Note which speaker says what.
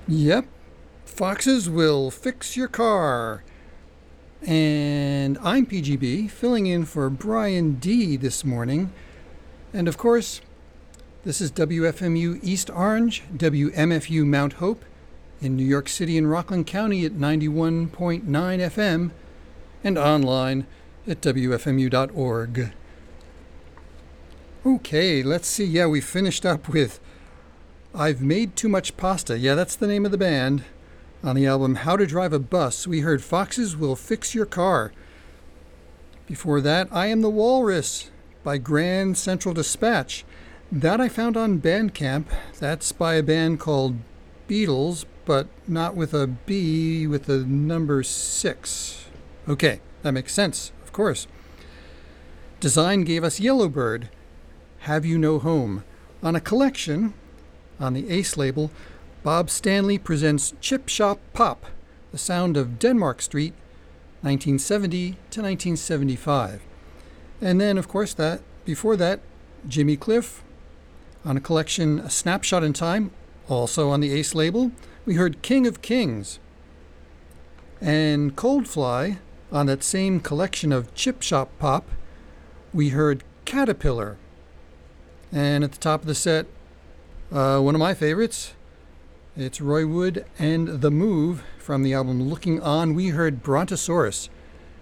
Speaker 1: Yep, foxes will fix your car. And I'm PGB, filling in for Brian D this morning. And of course, this is WFMU East Orange, WMFU Mount Hope, in New York City and Rockland County at 91.9 FM, and online at WFMU.org. Okay, let's see. Yeah, we finished up with I've Made Too Much Pasta. Yeah, that's the name of the band. On the album How to Drive a Bus, we heard Foxes Will Fix Your Car. Before that, I Am the Walrus by Grand Central Dispatch. That I found on Bandcamp. That's by a band called Beatles, but not with a B, with the number 6. Okay, that makes sense, of course. Design gave us Yellowbird, Have You No Home. On a collection, on the Ace label, Bob Stanley presents Chip Shop Pop, the sound of Denmark Street, 1970 to 1975. And then, of course, before that, Jimmy Cliff, on a collection, A Snapshot in Time, also on the Ace label, we heard King of Kings. And Coldfly, on that same collection of Chip Shop Pop, we heard Caterpillar. And at the top of the set, one of my favorites, it's Roy Wood and The Move from the album Looking On. We heard Brontosaurus.